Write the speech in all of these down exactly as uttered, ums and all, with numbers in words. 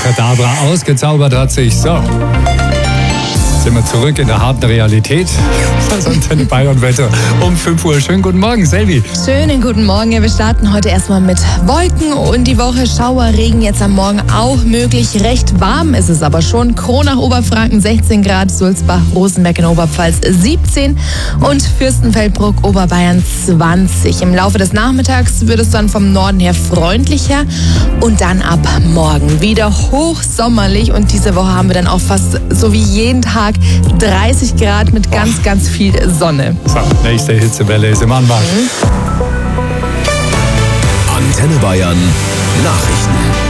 Abracadabra, ausgezaubert hat sich. So. Sind wir zurück in der harten Realität. Das Antenne Bayern Wetter um fünf Uhr. Schönen guten Morgen, Selvi. Schönen guten Morgen. Ja, wir starten heute erstmal mit Wolken und die Woche Schauer, Regen jetzt am Morgen auch möglich. Recht warm ist es aber schon. Kronach, Oberfranken sechzehn Grad, Sulzbach, Rosenberg in Oberpfalz siebzehn und Fürstenfeldbruck, Oberbayern zwanzig. Im Laufe des Nachmittags wird es dann vom Norden her freundlicher und dann ab morgen wieder hochsommerlich und diese Woche haben wir dann auch fast so wie jeden Tag dreißig Grad mit ganz, oh. ganz viel Sonne. So, nächste Hitzewelle ist im Anmarsch. Mhm. Antenne Bayern Nachrichten.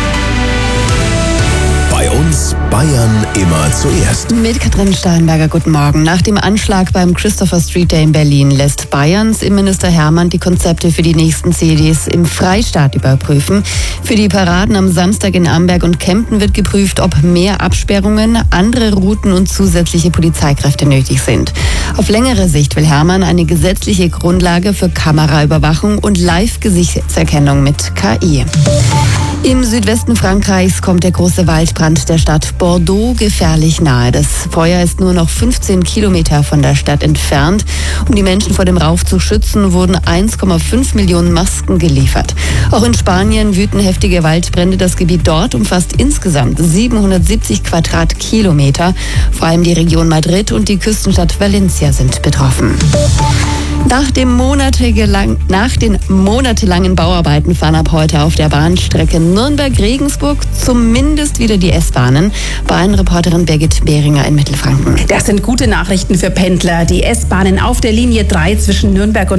Bei uns Bayern immer zuerst. Mit Katrin Steinberger, guten Morgen. Nach dem Anschlag beim Christopher Street Day in Berlin lässt Bayerns Innenminister Hermann die Konzepte für die nächsten C Ds im Freistaat überprüfen. Für die Paraden am Samstag in Amberg und Kempten wird geprüft, ob mehr Absperrungen, andere Routen und zusätzliche Polizeikräfte nötig sind. Auf längere Sicht will Hermann eine gesetzliche Grundlage für Kameraüberwachung und Live-Gesichtserkennung mit K I. Im Südwesten Frankreichs kommt der große Waldbrand der Stadt Bordeaux gefährlich nahe. Das Feuer ist nur noch fünfzehn Kilometer von der Stadt entfernt. Um die Menschen vor dem Rauch zu schützen, wurden eins Komma fünf Millionen Masken geliefert. Auch in Spanien wüten heftige Waldbrände. Das Gebiet dort umfasst insgesamt siebenhundertsiebzig Quadratkilometer. Vor allem die Region Madrid und die Küstenstadt Valencia sind betroffen. Nach, dem monatelang, nach den monatelangen Bauarbeiten fahren ab heute auf der Bahnstrecke Nürnberg-Regensburg zumindest wieder die S-Bahnen. Bahnreporterin Birgit Behringer in Mittelfranken. Das sind gute Nachrichten für Pendler. Die S-Bahnen auf der Linie drei zwischen Nürnberg und